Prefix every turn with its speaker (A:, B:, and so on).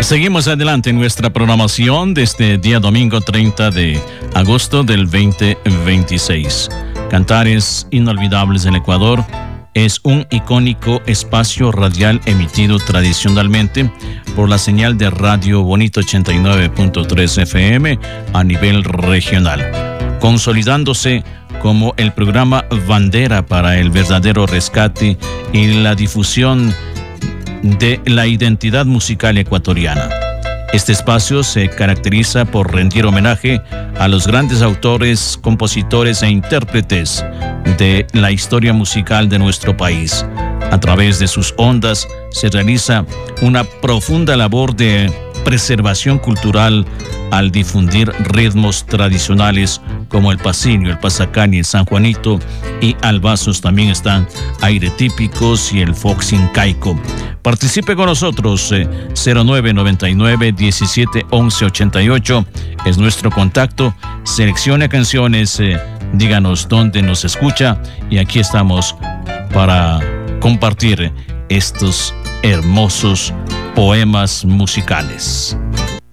A: Seguimos adelante en nuestra programación de este día domingo 30 de agosto del 2026. Cantares Inolvidables del Ecuador es un icónico espacio radial emitido tradicionalmente por la señal de Radio Bonito 89.3 FM a nivel regional, consolidándose como el programa bandera para el verdadero rescate y la difusión de la identidad musical ecuatoriana. Este espacio se caracteriza por rendir homenaje a los grandes autores, compositores e intérpretes de la historia musical de nuestro país. A través de sus ondas se realiza una profunda labor de preservación cultural al difundir ritmos tradicionales como el pasillo, el pasacán y el sanjuanito, y al vasos también están aire típicos y el fox incaico. Participe con nosotros, 0999 17 11 88 es nuestro contacto. Seleccione canciones, díganos dónde nos escucha y aquí estamos para compartir estos hermosos poemas musicales.